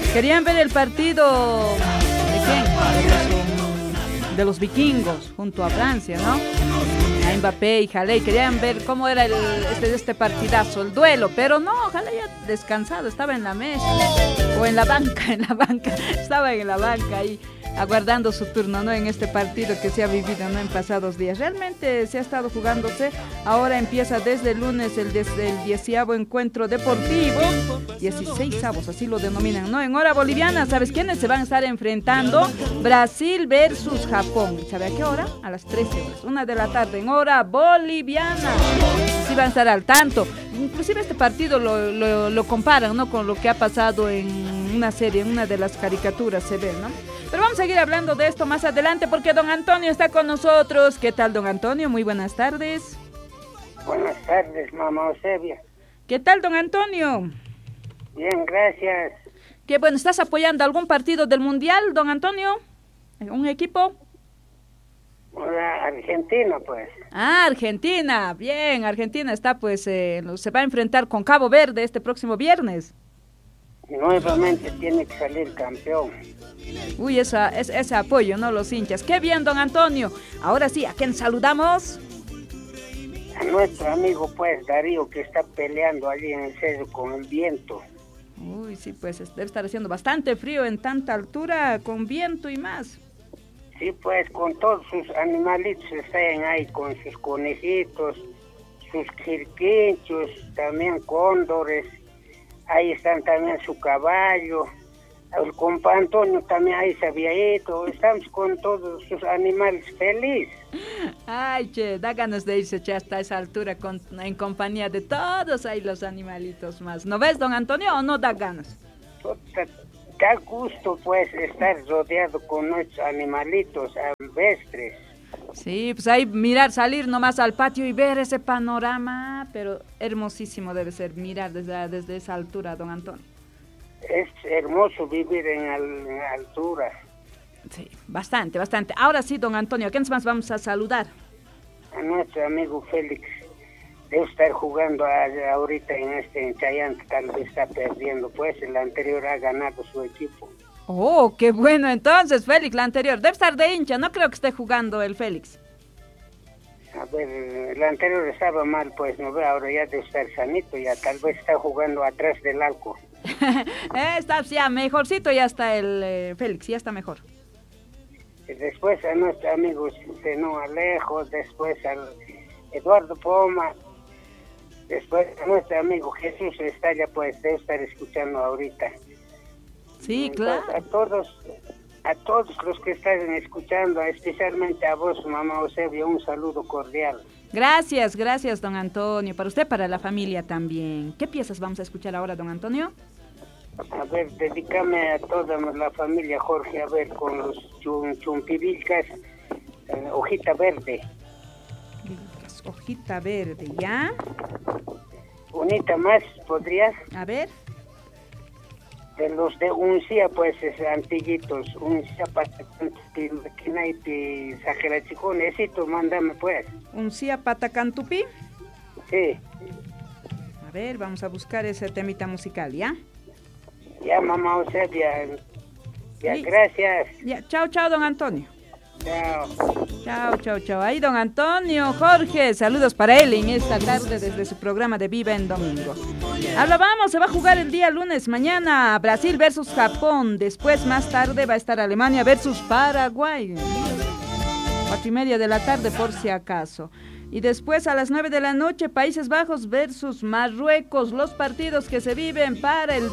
Querían ver el partido ¿de quién? De los vikingos junto a Francia, ¿no? A Mbappé y Jalé, querían ver cómo era este partidazo, el duelo, pero no, Jalé ya descansado, estaba en la mesa o en la banca, estaba en la banca ahí aguardando su turno, ¿no? En este partido que se ha vivido, ¿no? En pasados días. Realmente se ha estado jugándose. Ahora empieza desde el lunes el 10º encuentro deportivo. 16avos, así lo denominan, ¿no? En hora boliviana, ¿sabes quiénes se van a estar enfrentando? Brasil versus Japón. ¿Sabe a qué hora? A las 13 horas, 1 de la tarde, en hora boliviana. Así van a estar al tanto. Inclusive este partido lo comparan, ¿no? Con lo que ha pasado en una serie, en una de las caricaturas se ve, ¿no? Pero vamos a seguir hablando de esto más adelante porque don Antonio está con nosotros. ¿Qué tal, don Antonio? Muy buenas tardes. Buenas tardes, mamá Eusebia. ¿Qué tal, don Antonio? Bien, gracias. Qué bueno, ¿estás apoyando algún partido del Mundial, don Antonio? ¿Un equipo? Argentina, pues. Ah, Argentina, bien, Argentina está pues, se va a enfrentar con Cabo Verde este próximo viernes. Nuevamente tiene que salir campeón. Uy, ese apoyo, ¿no? Los hinchas. Qué bien, don Antonio. Ahora sí, ¿a quién saludamos? A nuestro amigo, pues, Darío, que está peleando allí en el cerro con el viento. Uy, sí, pues, debe estar haciendo bastante frío en tanta altura, con viento y más. Sí, pues, con todos sus animalitos están ahí, con sus conejitos, sus quirquinchos, también cóndores. Ahí están también su caballo, el compa Antonio también ahí se había ido. Estamos con todos sus animales felices. Ay, che, da ganas de irse che, hasta esa altura en compañía de todos ahí los animalitos más. ¿No ves, don Antonio, o no da ganas? Da gusto, pues, estar rodeado con nuestros animalitos silvestres. Sí, pues ahí salir nomás al patio y ver ese panorama, pero hermosísimo debe ser mirar desde esa altura, don Antonio. Es hermoso vivir en altura. Sí, bastante. Ahora sí, don Antonio, ¿a quiénes más vamos a saludar? A nuestro amigo Félix. Debe estar jugando ahorita en Chayán, que tal vez está perdiendo, pues el anterior ha ganado su equipo. Oh, qué bueno, entonces, Félix, la anterior. Debe estar de hincha, no creo que esté jugando el Félix. A ver, el anterior estaba mal, pues, no ve, ahora ya debe estar sanito, ya tal vez está jugando atrás del arco. Está ya mejorcito, ya está el Félix, ya está mejor. Después a nuestro amigo Zenón Alejo, después al Eduardo Poma, después a nuestro amigo Jesús Estalla, pues debe estar escuchando ahorita. Sí, entonces, claro. A todos los que están escuchando, especialmente a vos, mamá Eusebia, un saludo cordial. Gracias, don Antonio. Para usted, para la familia también. ¿Qué piezas vamos a escuchar ahora, don Antonio? A ver, dedícame a toda la familia, Jorge, a ver, con los chumpivilcas, hojita verde. Hojita verde, ¿ya? Unita más, ¿podrías? A ver. De los de Uncia, pues, antiguitos, Uncia, Patacantupi, Sajerachico, necesito, mándame, pues. Uncia, Patacantupi. Sí. A ver, vamos a buscar ese temita musical, ¿ya? Ya, mamá Eusebia. Ya, sí. Gracias. Ya, chao, don Antonio. Chao. Chao. Ahí, don Antonio, Jorge, saludos para él en esta tarde desde su programa de Viva en Domingo. Hablábamos, se va a jugar el día lunes, mañana Brasil versus Japón, después más tarde va a estar Alemania versus Paraguay, 4:30 de la tarde por si acaso. Y después a las 9 de la noche Países Bajos versus Marruecos, los partidos que se viven para el